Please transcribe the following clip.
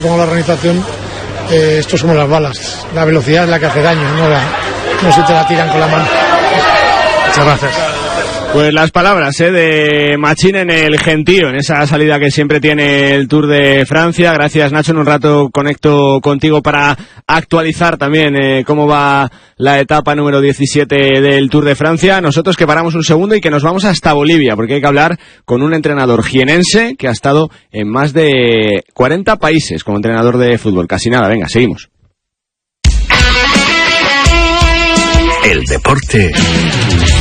Como la organización, esto somos las balas. La velocidad es la que hace daño, no se te la tiran con la mano. Muchas gracias. Pues las palabras de Machín en el Gentío, en esa salida que siempre tiene el Tour de Francia. Gracias, Nacho. En un rato conecto contigo para actualizar también cómo va la etapa número 17 del Tour de Francia. Nosotros que paramos un segundo y que nos vamos hasta Bolivia, porque hay que hablar con un entrenador jienense que ha estado en más de 40 países como entrenador de fútbol. Casi nada. Venga, seguimos. El deporte